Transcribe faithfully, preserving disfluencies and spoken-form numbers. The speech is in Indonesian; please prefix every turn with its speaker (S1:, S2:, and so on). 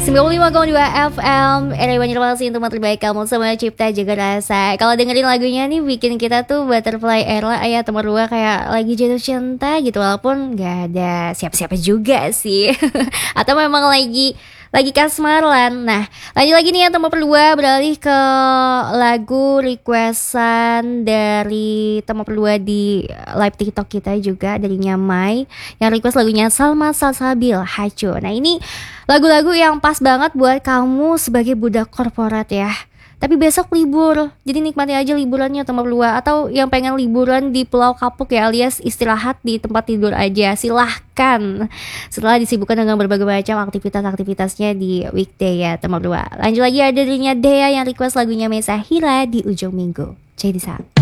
S1: sembilan puluh lima koma dua F M Area Banjarmasin, tempat terbaik kamu, semua cipta jaga rasa. Kalau dengerin lagunya nih bikin kita tuh butterfly Erla ayah teman dua kayak lagi jatuh cinta gitu. Walaupun gak ada siapa-siapa juga sih. Atau memang lagi lagi kasmaran. Nah, lanjut lagi nih ya teman berdua, beralih ke lagu requestan dari teman berdua di live TikTok kita juga, dari Nyamai yang request lagunya Salma Salsabil Hacu. Nah, ini lagu-lagu yang pas banget buat kamu sebagai budak korporat ya, tapi besok libur, jadi nikmati aja liburannya teman berdua. Atau yang pengen liburan di Pulau Kapuk ya, alias istirahat di tempat tidur aja, silahkan setelah disibukkan dengan berbagai macam aktivitas-aktivitasnya di weekday ya teman berdua. Lanjut lagi ada dirinya Dea yang request lagunya Mesa Hira di ujung minggu. Jadi saat